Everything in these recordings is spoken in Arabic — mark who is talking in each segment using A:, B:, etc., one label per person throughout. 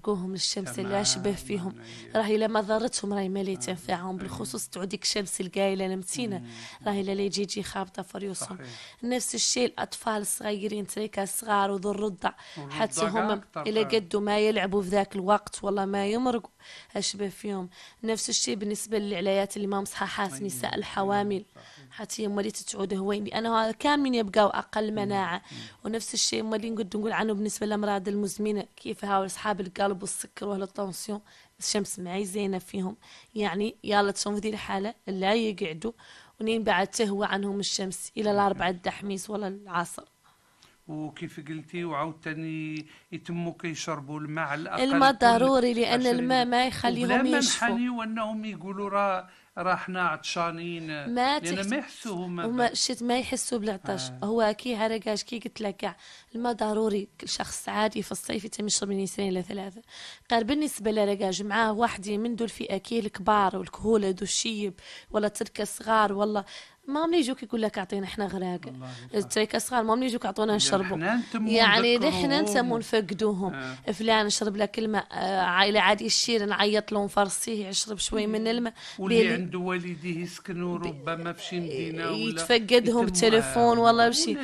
A: نتركوهم للشمس اللي أشبه فيهم، راهي لما ضرتهم راهي ما لي تنفعهم، بالخصوص تعوديك شمس القايلة نمتينة راهي لا يجي خابطة فريوسهم. نفس الشيء الأطفال الصغيرين تريكا صغار وذو الرضع، حتى هم إلى قدوا ما يلعبوا في ذاك الوقت والله ما يمرقوا أشبه فيهم. نفس الشيء بالنسبة للعلايات اللي ما مصححات، نساء الحوامل حتى يوم وليت تعود هوين، لأنه هذا كاملين يبقوا أقل مناعة. ونفس الشيء مولين قد نقول عنه بالنسبة للأمراض المزمنة، كيف هاو أصحاب القلب والسكر وأهل الطنسيون الشمس معي زينة فيهم، يعني يلا تصوم في ذي الحالة لا يقعدوا ونين بعد تهوى عنهم الشمس إلى الأربعة الدحميس ولا العصر.
B: وكيف قلتي وعاودتني يتموا كيشربوا الماء على الأقل،
A: الماء ضروري لأن الماء ما يخليهم يشفوا.
B: منحني وأنهم يقولوا راه حنا عطشانين، لأن ما يحسوهم
A: ما يحسوا بالعطش. هو كي عرقاش كي قلت لك كاع الماء ضروري. كل شخص عادي في الصيف يتم يشرب من 2 إلى 3. قال بالنسبة لرقاش معاه واحدة من دول في أكيل كبار والكهولة دو الشيب ولا تركة صغار، والله ما من يجوك يقول لك اعطينا احنا غراقه تريكا صغار، ما من يجوك اعطونا نشربوا، يعني نحن نسمو نفقدوهم. فلان شرب لك الماء، عائله عادي الشير نعيط لهم فرصيه يشرب شوي من الماء،
B: واللي عنده والديه يسكنوا ربما في شي مدينه ولا
A: يتفقدهم بتليفون والله بشي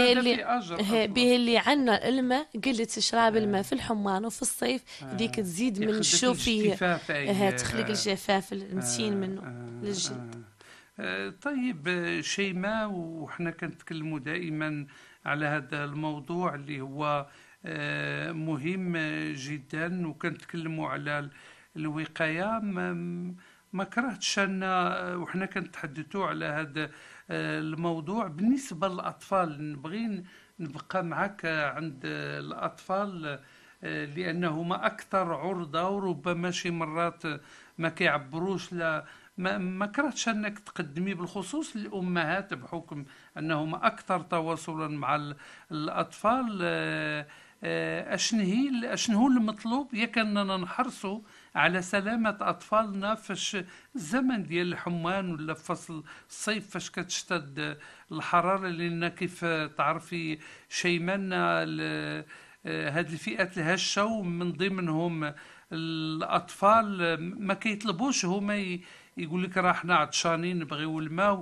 A: به اللي عنا الماء قلت شراب الماء في الحمان وفي الصيف ديك تزيد من الشوفيه تخلق الجفاف المتين منه للجلد.
B: طيب شيماء، وحنا كنتكلموا دائما على هذا الموضوع اللي هو مهم جدا، وكنتكلموا على الوقاية. ما كرهتش أنا وحنا كنتحدثوا على هذا الموضوع بالنسبة للأطفال. نبغي نبقى معك عند الأطفال لأنهم أكثر عرضة، وربما شي مرات ما كيعبروش لا ما كرهتش انك تقدمي بالخصوص للامهات بحكم انهم اكثر تواصلا مع الاطفال. اشنو هو المطلوب؟ ياك اننا نحرصوا على سلامه اطفالنا فاش الزمن ديال الحمان ولا في فصل الصيف فاش كتشتد الحراره، لان كيف تعرفي شيماء هذه الفئات الهشه ومن ضمنهم الاطفال ما كيطلبوش هما يقول لك راه حنا عطشانين نبغيو الماء،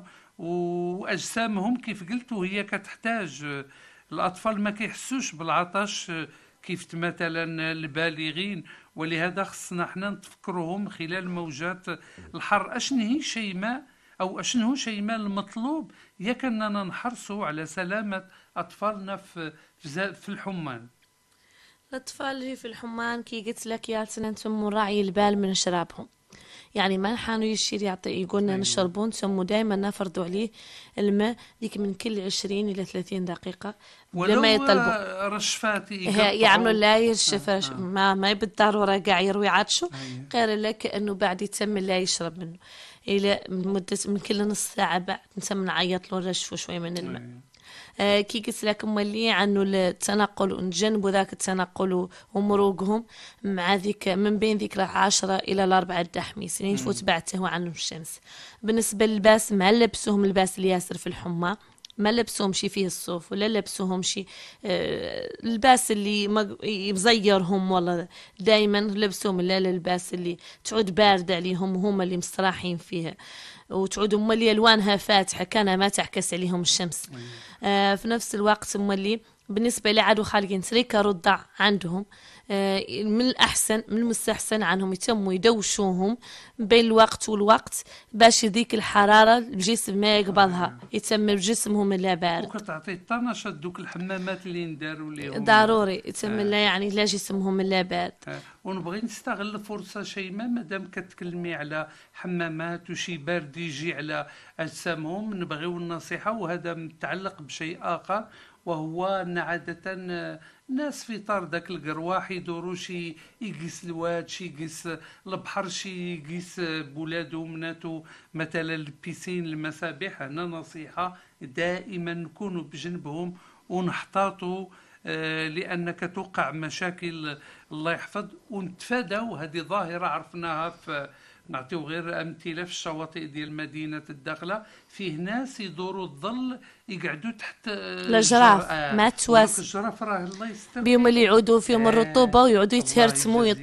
B: واجسامهم كيف قلتوا هي كتحتاج. الاطفال ما كيحسوش بالعطش كيف مثلا البالغين، ولهذا خصنا حنا نتفكروهم خلال موجات الحر. اشنو هي شيماء او اشنو هو شيماء المطلوب ياك اننا نحرصوا على سلامه اطفالنا في الحمان؟
A: الأطفال اللي في الحمان كي قلت لك يا انتم راعي البال من شرابهم، يعني ما نحانوا يشير يعطي يقولنا نشربون، ثم دائما نفرضوا عليه الماء ديك من كل 20 إلى 30 دقيقة لما يطلبوا
B: رشفات
A: يعملوا لا يرشف ما بالضرورة قاع يروي عطشوا، غير لك أنه بعد يتم لا يشرب منه إلى مدة من كل نص ساعة بعد نتم نعيط له نرشفوا شوي من الماء. كي قلت لكم ملي عنه التنقل ونجنبوا ذاك التنقل ومروقهم مع ذيك من بين ذيك 10 إلى 4 الدحميس يعني نفوت بعته عنهم الشمس. بالنسبة للباس ما لبسوهم الباس اللي ياسر في الحمى، ما لبسوهم شي فيه الصوف ولا لبسوهم شي الباس اللي مزيرهم، والله دايما لبسوهم لا الباس اللي تعود باردة عليهم وهم اللي مستراحين فيها وتعود مولي ألوانها فاتحة كان ما تعكس عليهم الشمس. في نفس الوقت مولي بالنسبة لعدو خالقين تريكا رضع عندهم من الأحسن من المستحسن عنهم يتموا يدوشوهم بين الوقت والوقت باش ذيك الحرارة الجسم ما يقبضها، يتم بجسمهم لا بارد.
B: وكتعطي طناش دوك الحمامات اللي نداروا ليهم
A: ضروري يتم لا يعني لا جسمهم لا بارد.
B: ونبغي نستغل الفرصة شيماء مادام كتكلمي على حمامات وشي بارد يجي على أجسامهم، نبغيو النصيحة وهذا متعلق بشيء آخر، وهو أن عادة الناس في طار داك القرواح يدوروا شي يقيس الواد شي يقيس البحر شي يقيس بولادو ومناتو مثلا البيسين المسابح. هنا نصيحة دائما نكونوا بجنبهم ونحتاطوا لأنك توقع مشاكل الله يحفظ، ونتفادوا هذه ظاهرة عرفناها في نعطيو غير أمثلة في الشواطئ ديال مدينة الداخلة، فيه ناس يدوروا الظل يقعدوا تحت
A: الجراف ما تواس
B: الجراف راه الله يستر
A: بيوم اللي يعودوا فيهم الرطوبة ويعودوا يتهرتموا